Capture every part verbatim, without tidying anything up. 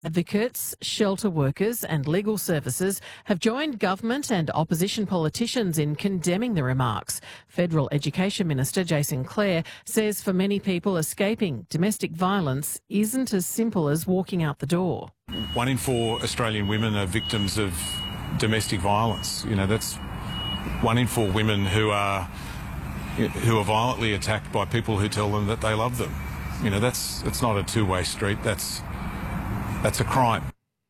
Advocates, shelter workers and legal services have joined government and opposition politicians in condemning the remarks. Federal Education Minister Jason Clare says for many people escaping domestic violence isn't as simple as walking out the door. One in four Australian women are victims of domestic violence. You know, that's one in four women who are who are violently attacked by people who tell them that they love them. You know, that's it's not a two-way street. That's That's a crime.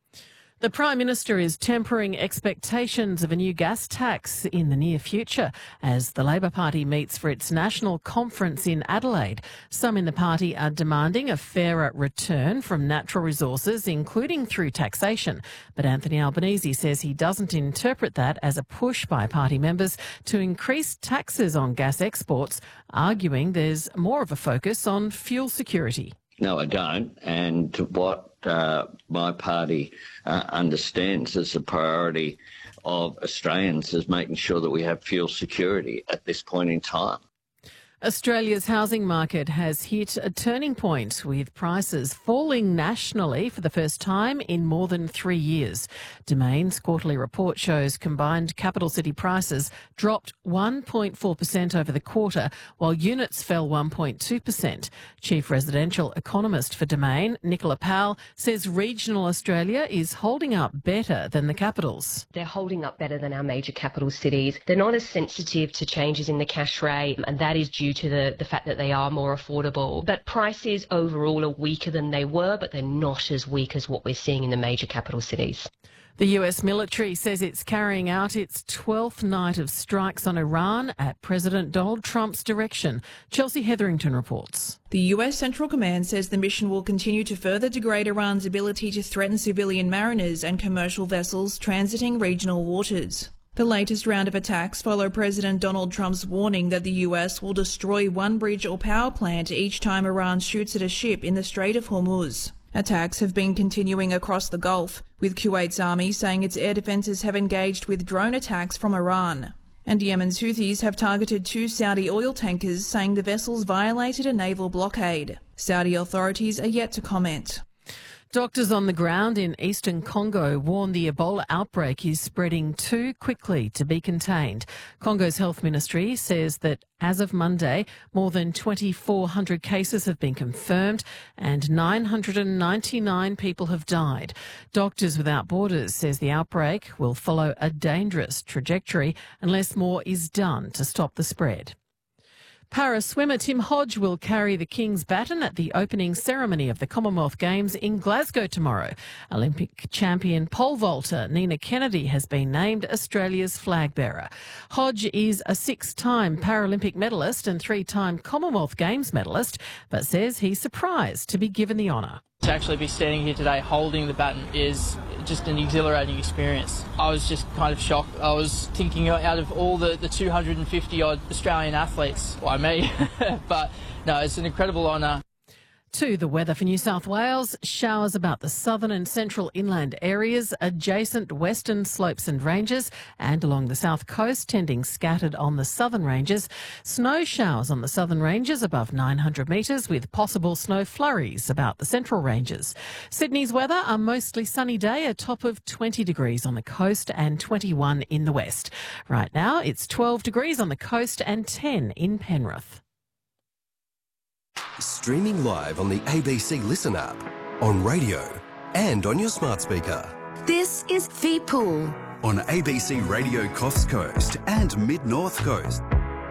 The Prime Minister is tempering expectations of a new gas tax in the near future as the Labor Party meets for its national conference in Adelaide. Some in the party are demanding a fairer return from natural resources, including through taxation. But Anthony Albanese says he doesn't interpret that as a push by party members to increase taxes on gas exports, arguing there's more of a focus on fuel security. No, I don't. And what uh, my party uh, understands as the priority of Australians is making sure that we have fuel security at this point in time. Australia's housing market has hit a turning point with prices falling nationally for the first time in more than three years. Domain's quarterly report shows combined capital city prices dropped one point four percent over the quarter, while units fell one point two percent. Chief residential economist for Domain, Nicola Powell, says regional Australia is holding up better than the capitals. They're holding up better than our major capital cities. They're not as sensitive to changes in the cash rate, and that is due to the, the fact that they are more affordable. But prices overall are weaker than they were, but they're not as weak as what we're seeing in the major capital cities. The U S military says it's carrying out its twelfth night of strikes on Iran at President Donald Trump's direction. Chelsea Hetherington reports. The U S Central Command says the mission will continue to further degrade Iran's ability to threaten civilian mariners and commercial vessels transiting regional waters. The latest round of attacks follow President Donald Trump's warning that the U S will destroy one bridge or power plant each time Iran shoots at a ship in the Strait of Hormuz. Attacks have been continuing across the Gulf, with Kuwait's army saying its air defences have engaged with drone attacks from Iran. And Yemen's Houthis have targeted two Saudi oil tankers, saying the vessels violated a naval blockade. Saudi authorities are yet to comment. Doctors on the ground in eastern Congo warn the Ebola outbreak is spreading too quickly to be contained. Congo's health ministry says that as of Monday, more than twenty-four hundred cases have been confirmed and nine hundred ninety-nine people have died. Doctors Without Borders says the outbreak will follow a dangerous trajectory unless more is done to stop the spread. Para swimmer Tim Hodge will carry the King's baton at the opening ceremony of the Commonwealth Games in Glasgow tomorrow. Olympic champion pole vaulter Nina Kennedy has been named Australia's flag bearer. Hodge is a six-time Paralympic medalist and three-time Commonwealth Games medalist, but says he's surprised to be given the honour. To actually be standing here today holding the baton is just an exhilarating experience. I was just kind of shocked. I was thinking out of all the, the two hundred fifty odd Australian athletes, why me? But no, it's an incredible honour. To the weather for New South Wales, showers about the southern and central inland areas, adjacent western slopes and ranges, and along the south coast, tending scattered on the southern ranges. Snow showers on the southern ranges above nine hundred metres, with possible snow flurries about the central ranges. Sydney's weather, a mostly sunny day, a top of twenty degrees on the coast and twenty-one in the west. Right now, it's twelve degrees on the coast and ten in Penrith. Streaming live on the A B C Listen app, on radio and on your smart speaker. This is The Pool on A B C Radio Coffs Coast and Mid-North Coast.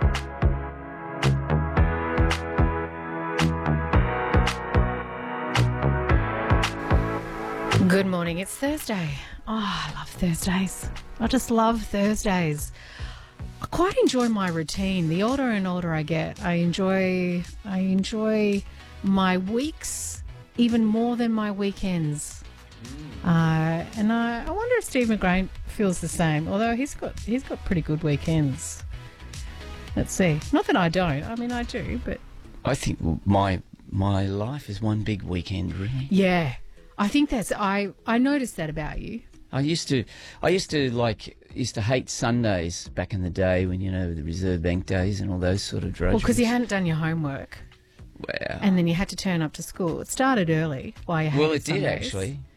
Good morning, it's Thursday. Oh, I love Thursdays. I just love Thursdays. I quite enjoy my routine. The older and older I get, I enjoy I enjoy my weeks even more than my weekends. Uh, and I, I wonder if Steve McGrain feels the same. Although he's got he's got pretty good weekends. Let's see. Not that I don't. I mean, I do, but I think my my life is one big weekend, really. Yeah, I think that's I I noticed that about you. I used to, I used to like, used to hate Sundays back in the day when, you know, the Reserve Bank days and all those sort of drudgeries. Well, because you hadn't done your homework. Well, and then you had to turn up to school. It started early. Why you Well, it Sundays. did actually.